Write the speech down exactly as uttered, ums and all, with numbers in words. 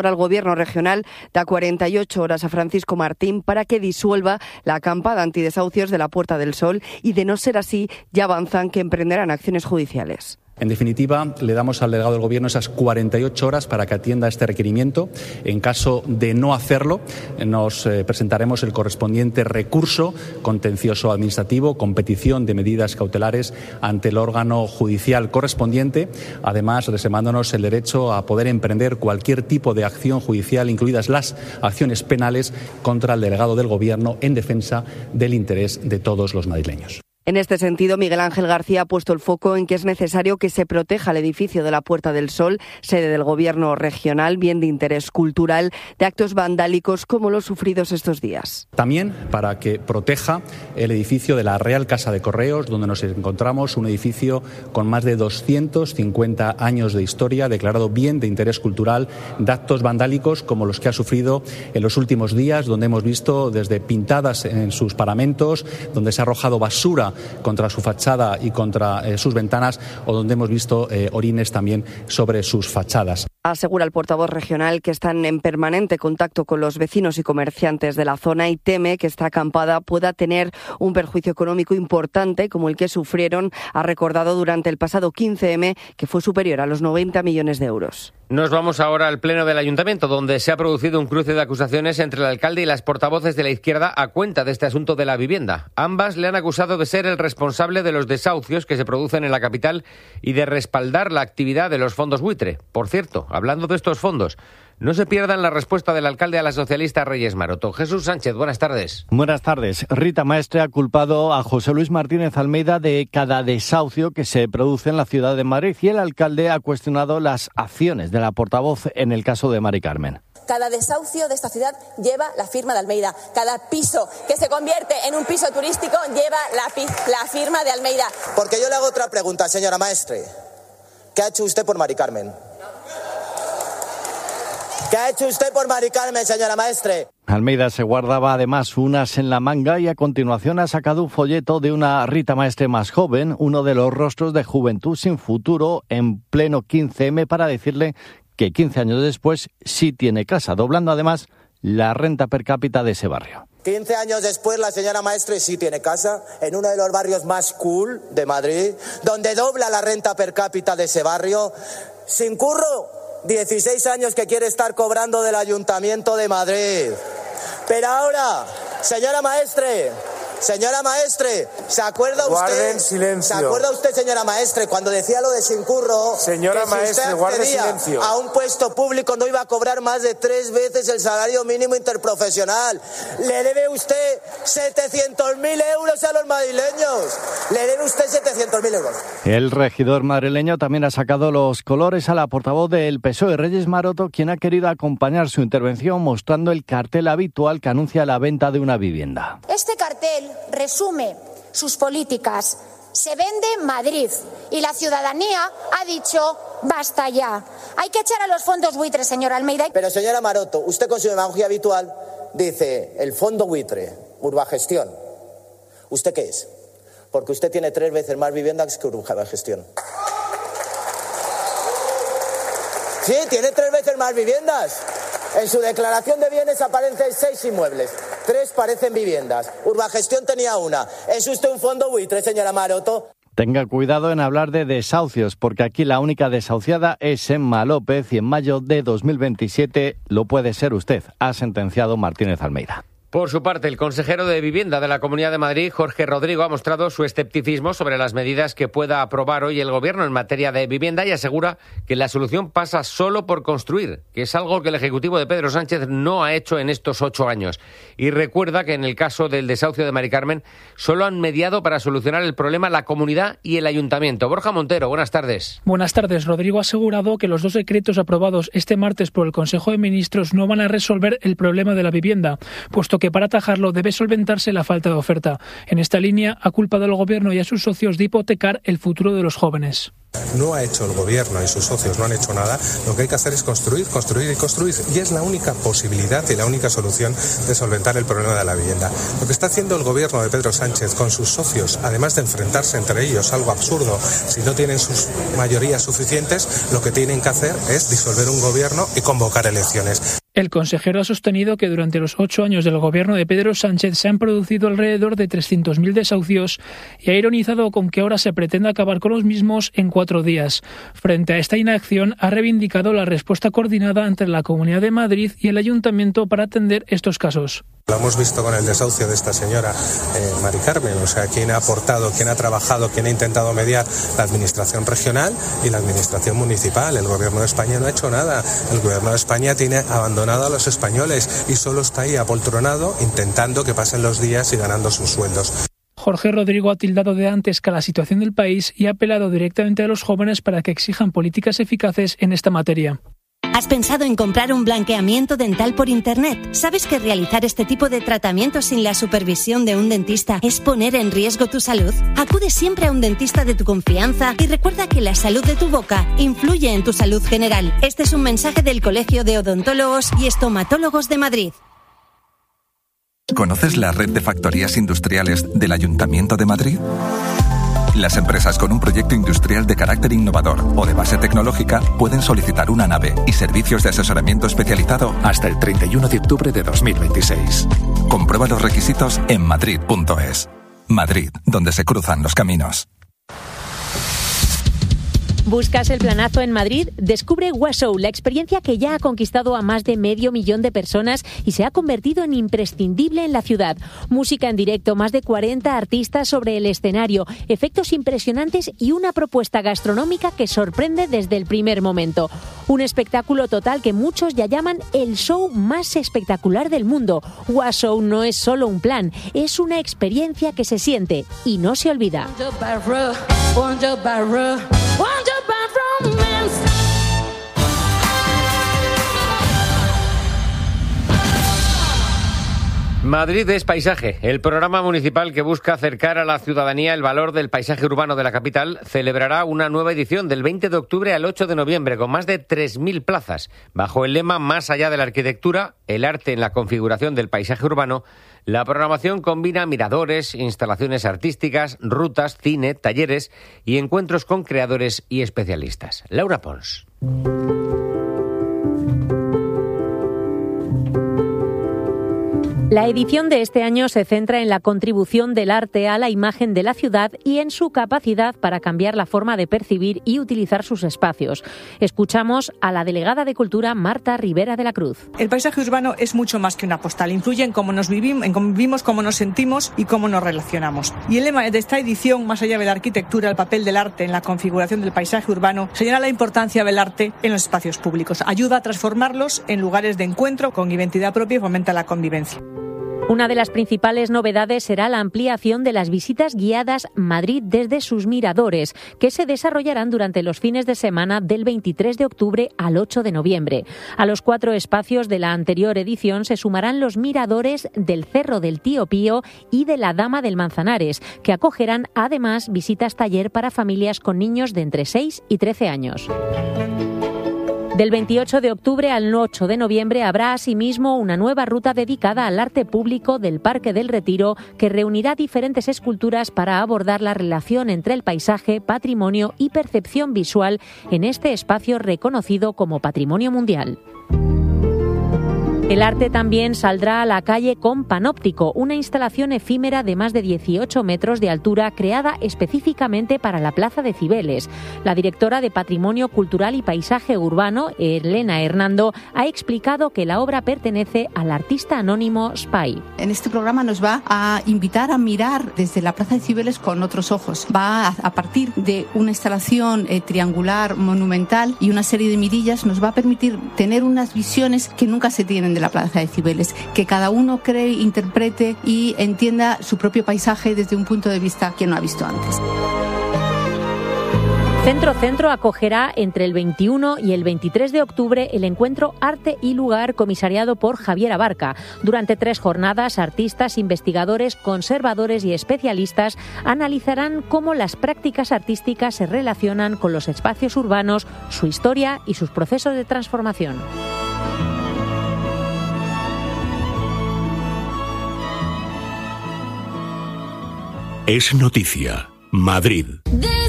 El Gobierno regional da cuarenta y ocho horas a Francisco Martín para que disuelva la acampada antidesahucios de la Puerta del Sol y, de no ser así, ya avanzan que emprenderán acciones judiciales. En definitiva, le damos al delegado del Gobierno esas cuarenta y ocho horas para que atienda este requerimiento. En caso de no hacerlo, nos eh, presentaremos el correspondiente recurso contencioso administrativo con petición de medidas cautelares ante el órgano judicial correspondiente, además reservándonos el derecho a poder emprender cualquier tipo de acción judicial, incluidas las acciones penales, contra el delegado del Gobierno en defensa del interés de todos los madrileños. En este sentido, Miguel Ángel García ha puesto el foco en que es necesario que se proteja el edificio de la Puerta del Sol, sede del Gobierno regional, bien de interés cultural, de actos vandálicos como los sufridos estos días. También para que proteja el edificio de la Real Casa de Correos, donde nos encontramos, un edificio con más de doscientos cincuenta años de historia, declarado bien de interés cultural, de actos vandálicos como los que ha sufrido en los últimos días, donde hemos visto desde pintadas en sus paramentos, donde se ha arrojado basura contra su fachada y contra eh, sus ventanas, o donde hemos visto eh, orines también sobre sus fachadas. Asegura el portavoz regional que están en permanente contacto con los vecinos y comerciantes de la zona y teme que esta acampada pueda tener un perjuicio económico importante como el que sufrieron, ha recordado, durante el pasado quince eme, que fue superior a los noventa millones de euros. Nos vamos ahora al Pleno del Ayuntamiento, donde se ha producido un cruce de acusaciones entre el alcalde y las portavoces de la izquierda a cuenta de este asunto de la vivienda. Ambas le han acusado de ser el responsable de los desahucios que se producen en la capital y de respaldar la actividad de los fondos buitre. Por cierto, hablando de estos fondos, no se pierdan la respuesta del alcalde a la socialista Reyes Maroto. Jesús Sánchez, buenas tardes. Buenas tardes. Rita Maestre ha culpado a José Luis Martínez Almeida de cada desahucio que se produce en la ciudad de Madrid y el alcalde ha cuestionado las acciones de la portavoz en el caso de Mari Carmen. Cada desahucio de esta ciudad lleva la firma de Almeida. Cada piso que se convierte en un piso turístico lleva la, la firma de Almeida. Porque yo le hago otra pregunta, señora Maestre. ¿Qué ha hecho usted por Mari Carmen? ¿Qué ha hecho usted por Mari Carmen, señora Maestre? Almeida se guardaba además unas en la manga y a continuación ha sacado un folleto de una Rita Maestre más joven, uno de los rostros de Juventud Sin Futuro, en pleno quince eme, para decirle que quince años después sí tiene casa, doblando además la renta per cápita de ese barrio. quince años después, la señora Maestre sí tiene casa en uno de los barrios más cool de Madrid, donde dobla la renta per cápita de ese barrio, sin curro, dieciséis años que quiere estar cobrando del Ayuntamiento de Madrid. Pero ahora, señora Maestre, señora Maestre, ¿se acuerda usted? Guarden silencio. ¿Se acuerda usted, señora Maestre, cuando decía lo de sin curro? Señora que si Maestre, usted guarde accedía silencio. a un puesto público no iba a cobrar más de tres veces el salario mínimo interprofesional. Le debe usted setecientos mil euros a los madrileños. Le debe usted setecientos mil euros. El regidor madrileño también ha sacado los colores a la portavoz del P S O E, Reyes Maroto, quien ha querido acompañar su intervención mostrando el cartel habitual que anuncia la venta de una vivienda. Este cartel resume sus políticas. Se vende Madrid y la ciudadanía ha dicho basta ya. Hay que echar a los fondos buitres, señora Almeida. Pero señora Maroto, usted con su demagogia habitual dice el fondo buitre, Urbagestión. ¿Usted qué es? Porque usted tiene tres veces más viviendas que Urbagestión. Sí, tiene tres veces más viviendas. En su declaración de bienes aparecen seis inmuebles. Tres parecen viviendas. Urbagestión tenía una. ¿Es usted un fondo buitre, señora Maroto? Tenga cuidado en hablar de desahucios, porque aquí la única desahuciada es Emma López y en mayo de dos mil veintisiete lo puede ser usted, ha sentenciado Martínez Almeida. Por su parte, el consejero de Vivienda de la Comunidad de Madrid, Jorge Rodrigo, ha mostrado su escepticismo sobre las medidas que pueda aprobar hoy el Gobierno en materia de vivienda y asegura que la solución pasa solo por construir, que es algo que el Ejecutivo de Pedro Sánchez no ha hecho en estos ocho años. Y recuerda que en el caso del desahucio de Mari Carmen solo han mediado para solucionar el problema la Comunidad y el Ayuntamiento. Borja Montero, buenas tardes. Buenas tardes. Rodrigo ha asegurado que los dos decretos aprobados este martes por el Consejo de Ministros no van a resolver el problema de la vivienda, puesto que para atajarlo debe solventarse la falta de oferta. En esta línea ha culpado al Gobierno y a sus socios de hipotecar el futuro de los jóvenes. No ha hecho el gobierno y sus socios, no han hecho nada. Lo que hay que hacer es construir, construir y construir. Y es la única posibilidad y la única solución de solventar el problema de la vivienda. Lo que está haciendo el gobierno de Pedro Sánchez con sus socios, además de enfrentarse entre ellos, algo absurdo, si no tienen sus mayorías suficientes, lo que tienen que hacer es disolver un gobierno y convocar elecciones. El consejero ha sostenido que durante los ocho años del gobierno de Pedro Sánchez se han producido alrededor de trescientos mil desahucios y ha ironizado con que ahora se pretenda acabar con los mismos en cuatro días. Frente a esta inacción, ha reivindicado la respuesta coordinada entre la Comunidad de Madrid y el Ayuntamiento para atender estos casos. Lo hemos visto con el desahucio de esta señora eh, Mari Carmen, o sea, quien ha aportado, quien ha trabajado, quien ha intentado mediar, la administración regional y la administración municipal. El gobierno de España no ha hecho nada. El gobierno de España tiene abandonado a los españoles y solo está ahí apoltronado intentando que pasen los días y ganando sus sueldos. Jorge Rodrigo ha tildado de dantesca la situación del país y ha apelado directamente a los jóvenes para que exijan políticas eficaces en esta materia. ¿Has pensado en comprar un blanqueamiento dental por Internet? ¿Sabes que realizar este tipo de tratamientos sin la supervisión de un dentista es poner en riesgo tu salud? Acude siempre a un dentista de tu confianza y recuerda que la salud de tu boca influye en tu salud general. Este es un mensaje del Colegio de Odontólogos y Estomatólogos de Madrid. ¿Conoces la red de factorías industriales del Ayuntamiento de Madrid? Las empresas con un proyecto industrial de carácter innovador o de base tecnológica pueden solicitar una nave y servicios de asesoramiento especializado hasta el treinta y uno de octubre de dos mil veintiséis. Comprueba los requisitos en madrid punto es. Madrid, donde se cruzan los caminos. ¿Buscas el planazo en Madrid? Descubre Washow, la experiencia que ya ha conquistado a más de medio millón de personas y se ha convertido en imprescindible en la ciudad. Música en directo, más de cuarenta artistas sobre el escenario, efectos impresionantes y una propuesta gastronómica que sorprende desde el primer momento. Un espectáculo total que muchos ya llaman el show más espectacular del mundo. Washow no es solo un plan, es una experiencia que se siente y no se olvida. Madrid es paisaje. El programa municipal que busca acercar a la ciudadanía el valor del paisaje urbano de la capital celebrará una nueva edición del veinte de octubre al ocho de noviembre con más de tres mil plazas. Bajo el lema Más allá de la arquitectura, el arte en la configuración del paisaje urbano, la programación combina miradores, instalaciones artísticas, rutas, cine, talleres y encuentros con creadores y especialistas. Laura Pons. La edición de este año se centra en la contribución del arte a la imagen de la ciudad y en su capacidad para cambiar la forma de percibir y utilizar sus espacios. Escuchamos a la delegada de Cultura, Marta Rivera de la Cruz. El paisaje urbano es mucho más que una postal. Influye en cómo nos vivimos, en cómo vivimos, cómo nos sentimos y cómo nos relacionamos. Y el lema de esta edición, Más allá de la arquitectura, el papel del arte en la configuración del paisaje urbano, señala la importancia del arte en los espacios públicos. Ayuda a transformarlos en lugares de encuentro con identidad propia y fomenta la convivencia. Una de las principales novedades será la ampliación de las visitas guiadas Madrid desde sus miradores, que se desarrollarán durante los fines de semana del veintitrés de octubre al ocho de noviembre. A los cuatro espacios de la anterior edición se sumarán los miradores del Cerro del Tío Pío y de la Dama del Manzanares, que acogerán además visitas taller para familias con niños de entre seis y trece años. Del veintiocho de octubre al ocho de noviembre habrá asimismo una nueva ruta dedicada al arte público del Parque del Retiro que reunirá diferentes esculturas para abordar la relación entre el paisaje, patrimonio y percepción visual en este espacio reconocido como Patrimonio Mundial. El arte también saldrá a la calle con Panóptico, una instalación efímera de más de dieciocho metros de altura creada específicamente para la Plaza de Cibeles. La directora de Patrimonio Cultural y Paisaje Urbano, Elena Hernando, ha explicado que la obra pertenece al artista anónimo Spy. En este programa nos va a invitar a mirar desde la Plaza de Cibeles con otros ojos. Va a, a partir de una instalación eh, triangular monumental y una serie de mirillas, nos va a permitir tener unas visiones que nunca se tienen de la Plaza de Cibeles, que cada uno cree, interprete y entienda su propio paisaje desde un punto de vista que no ha visto antes. Centro Centro acogerá entre el veintiuno y el veintitrés de octubre el encuentro Arte y Lugar, comisariado por Javier Abarca. Durante tres jornadas, artistas, investigadores, conservadores y especialistas analizarán cómo las prácticas artísticas se relacionan con los espacios urbanos, su historia y sus procesos de transformación. Es noticia. Madrid.